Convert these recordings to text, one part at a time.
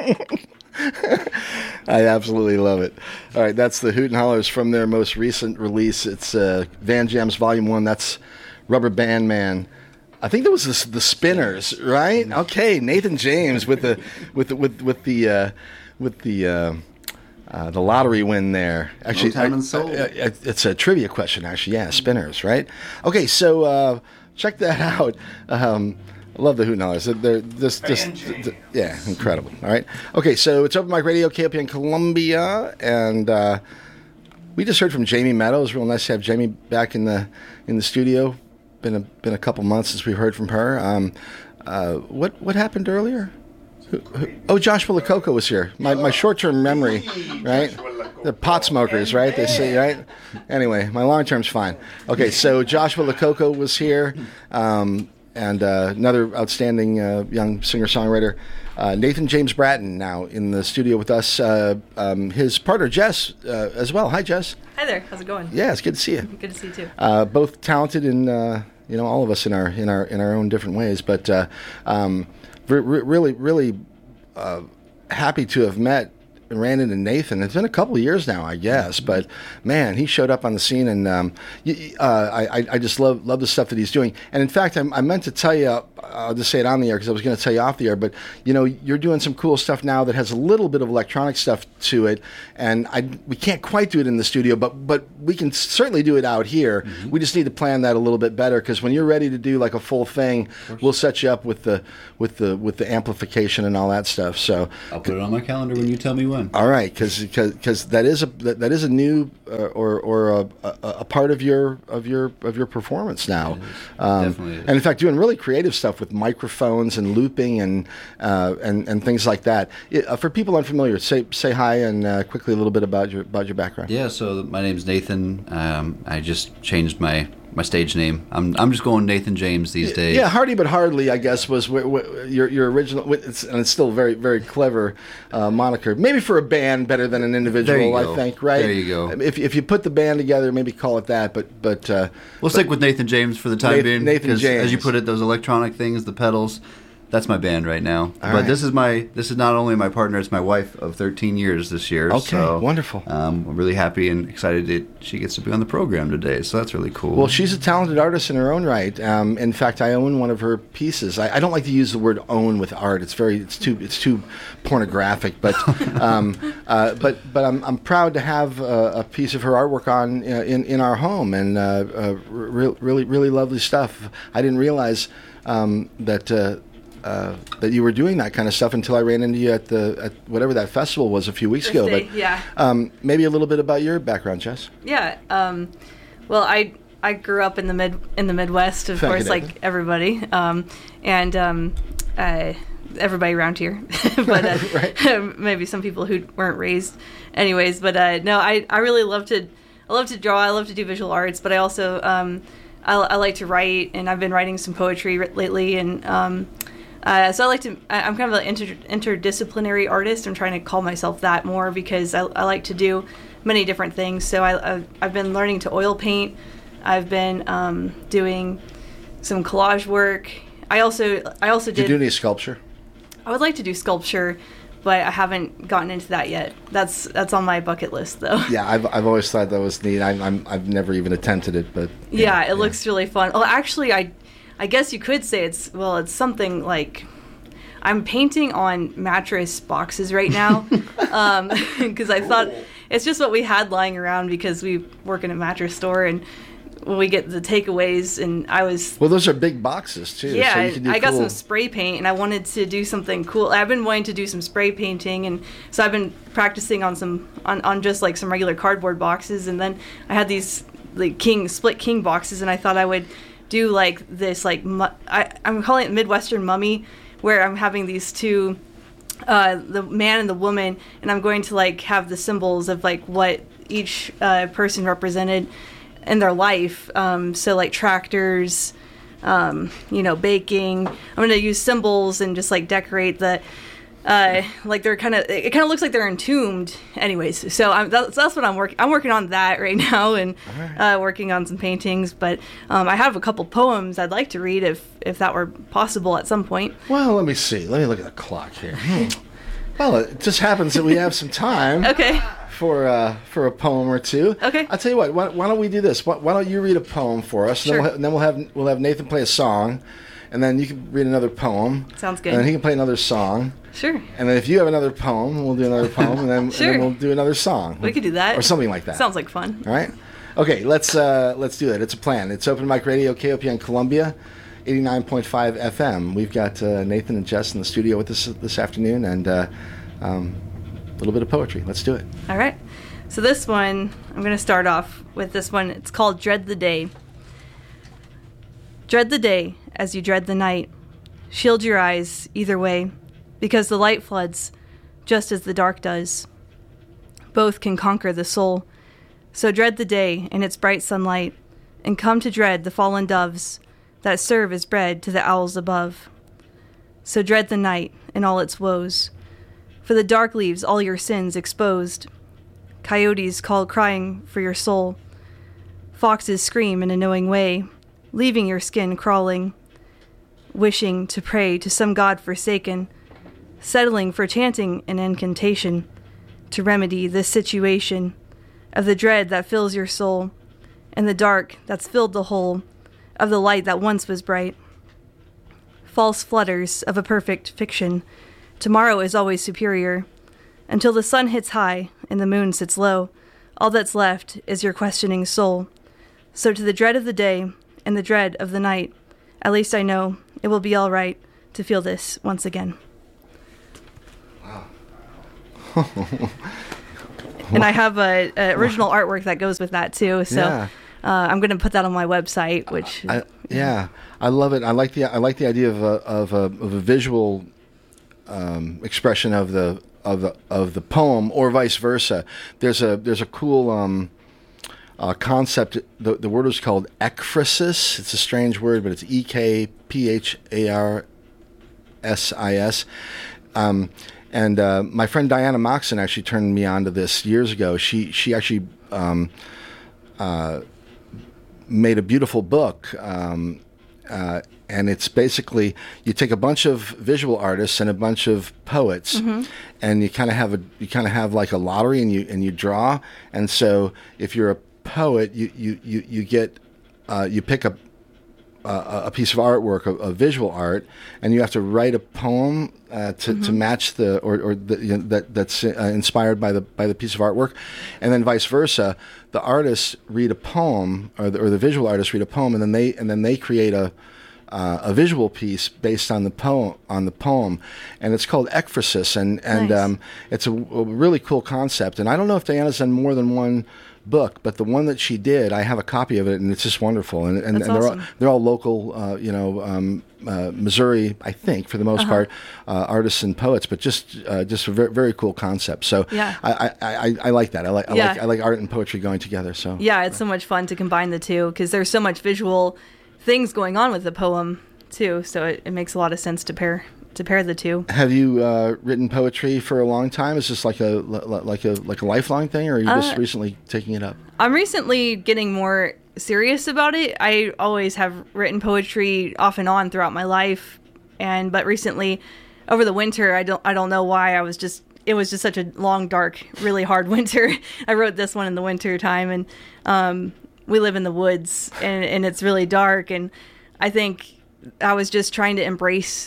I absolutely love it. All right, that's the Hoot and Hollers from their most recent release. It's Van Jams Volume 1. That's Rubber Band Man. I think that was the Spinners, right? Okay, Nathan James with the lottery win there. Actually, it's a trivia question. Actually, yeah, Spinners, right? Okay, so check that out. I love the Hoot and Hollers. They're just yeah, incredible. All right. Okay, so it's Open Mic Radio, KOPN Columbia, and we just heard from Jamie Meadows. Real nice to have Jamie back in the studio. Been a couple months since we've heard from her. What happened earlier? Oh, Joshua Lococo was here. My short-term memory, right? The pot smokers, right? They say, right? Anyway, my long-term's fine. Okay, so Joshua Lococo was here. And another outstanding young singer-songwriter, Nathan James Bratton, now in the studio with us. His partner Jess as well. Hi, Jess. Hi there. How's it going? Yeah, it's good to see you. Good to see you too. Both talented in all of us in our own different ways, but really happy to have met and ran into Nathan. It's been a couple of years now, I guess, but man, he showed up on the scene, and I just love the stuff that he's doing. And in fact, I meant to tell you, I'll just say it on the air because I was going to tell you off the air, but you're doing some cool stuff now that has a little bit of electronic stuff to it, and we can't quite do it in the studio, but we can certainly do it out here. Mm-hmm. We just need to plan that a little bit better, because when you're ready to do like a full thing, we'll set you up with the amplification and all that stuff. So I'll put it on my calendar when you tell me when. All right, because that is a new or a part of your performance now. Definitely is. And in fact, doing really creative stuff with microphones and looping and things like that. For people unfamiliar, say hi and quickly a little bit about your background. Yeah, so my name's Nathan. I just changed my stage name. I'm just going Nathan James these days. Yeah, Hardy but Hardly, I guess, was your original, and it's still a very, very clever moniker. Maybe for a band better than an individual, I think, right? There you go. If you put the band together, maybe call it that, but we'll stick with Nathan James for the time being. Nathan James. As you put it, those electronic things, the pedals, that's my band right now. But this is not only my partner, it's my wife of 13 years this year. Okay, so, wonderful. I'm really happy and excited that she gets to be on the program today, so that's really cool. Well, she's a talented artist in her own right. In fact, I own one of her pieces. I don't like to use the word "own" with art. It's too pornographic. But I'm proud to have a piece of her artwork on in our home, and really lovely stuff. I didn't realize that you were doing that kind of stuff until I ran into you at whatever that festival was a few weeks ago. But yeah. Maybe a little bit about your background, Jess. Yeah. Well, I grew up in the Midwest, of course, like everybody, and everybody around here, but right. Maybe some people who weren't raised, anyways. But no, I really love to draw. I love to do visual arts, but I also I like to write, and I've been writing some poetry lately, and so I'm kind of an interdisciplinary artist. I'm trying to call myself that more because I like to do many different things. So I've been learning to oil paint. I've been doing some collage work. I also did. Did you do any sculpture? I would like to do sculpture, but I haven't gotten into that yet. That's on my bucket list, though. Yeah, I've always thought that was neat. I've never even attempted it, but yeah, it looks really fun. Well, actually, I guess you could say it's something like I'm painting on mattress boxes right now because I thought it's just what we had lying around because we work in a mattress store and when we get the takeaways and well, those are big boxes too. Yeah, so you can do I got some spray paint and I wanted to do something cool. I've been wanting to do some spray painting, and so I've been practicing on just like some regular cardboard boxes, and then I had these like split king boxes, and I thought I would do like this I'm calling it Midwestern mummy, where I'm having these two, the man and the woman, and I'm going to like have the symbols of like what each person represented in their life. So like tractors, baking. I'm going to use symbols and just like decorate the like they're it kind of looks like they're entombed anyways. So that's what I'm working on that right now, and working on some paintings, but I have a couple poems I'd like to read if that were possible at some point. Well, let me see. Let me look at the clock here. Well, it just happens that we have some time. Okay. For a poem or two. Okay. I'll tell you what. Why don't we do this? Why don't you read a poem for us? Sure. And then we'll have Nathan play a song, and then you can read another poem. Sounds good. And then he can play another song. Sure. And then if you have another poem, we'll do another poem, and then, sure. and then we'll do another song. We could do that. Or something like that. Sounds like fun. All right. Okay. Let's do it. It's a plan. It's Open Mic Radio, KOPN Columbia, 89.5 FM. We've got Nathan and Jess in the studio with us this afternoon, and a little bit of poetry. Let's do it. All right. So this one, I'm going to start off with this one. It's called Dread the Day. Dread the day as you dread the night. Shield your eyes either way, because the light floods just as the dark does. Both can conquer the soul. So dread the day in its bright sunlight, and come to dread the fallen doves that serve as bread to the owls above. So dread the night in all its woes, for the dark leaves all your sins exposed. Coyotes call crying for your soul. Foxes scream in a knowing way, leaving your skin crawling, wishing to pray to some god forsaken, settling for chanting an incantation to remedy this situation of the dread that fills your soul and the dark that's filled the whole of the light that once was bright. False flutters of a perfect fiction. Tomorrow is always superior. Until the sun hits high and the moon sits low, all that's left is your questioning soul. So to the dread of the day and the dread of the night, at least I know it will be all right to feel this once again. Wow. And I have a original artwork that goes with that too. So yeah. I'm going to put that on my website. Which I love it. I like the idea of a visual expression of the poem, or vice versa. There's a cool concept. The word is called ekphrasis. It's a strange word, but it's EKPHARSIS. And my friend Diana Moxon actually turned me on to this years ago. She actually made a beautiful book. And it's basically, you take a bunch of visual artists and a bunch of poets, mm-hmm. and you kind of have like a lottery, and you draw. And so if you're a poet, you get you pick a piece of artwork, a visual art, and you have to write a poem to match that's inspired by the piece of artwork, and then vice versa. The artists read a poem, or the visual artists read a poem, and then they create a visual piece based on the poem, and it's called ekphrasis, and nice. It's a really cool concept. And I don't know if Diana's done more than one book, but the one that she did, I have a copy of it, and it's just wonderful. And awesome. they're all local, Missouri, I think, for the most part, artists and poets, but just a very, very cool concept. So yeah. I like that. I like art and poetry going together. So yeah, it's so much fun to combine the two, because there's so much visual things going on with the poem too. So it makes a lot of sense to pair the two. Have you written poetry for a long time? Is this like a lifelong thing, or are you just recently taking it up? I'm recently getting more serious about it. I always have written poetry off and on throughout my life, but recently, over the winter, I don't know why, it was just such a long, dark, really hard winter. I wrote this one in the winter time, and we live in the woods, and it's really dark, and I think I was just trying to embrace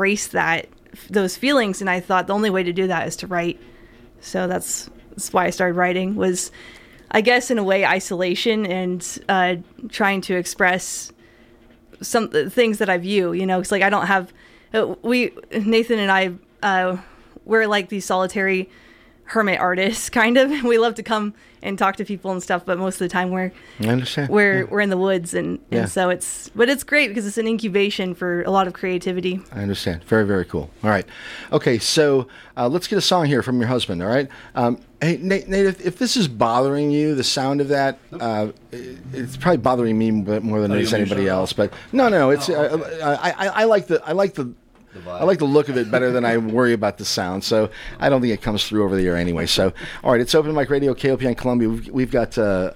those feelings, and I thought the only way to do that is to write. So that's why I started writing, was, I guess, in a way, isolation, and trying to express some things that I view, it's like I don't have, Nathan and I, we're like these solitary hermit artists, kind of. We love to come and talk to people and stuff, but most of the time we're in the woods, and so it's great because it's an incubation for a lot of creativity. I understand. Very, very cool. All right. Okay, so let's get a song here from your husband, all right? Hey, Nate, if this is bothering you, the sound of that, it's probably bothering me more than it is anybody else, but no, it's I like the look of it better than I worry about the sound, so I don't think it comes through over the air anyway. So, all right, it's Open Mic Radio, KOPN Columbia. We've got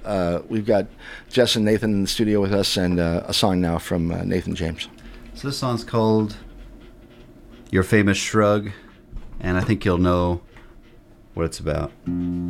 Jess and Nathan in the studio with us, and a song now from Nathan James. So this song's called "Your Famous Shrug." and I think you'll know what it's about.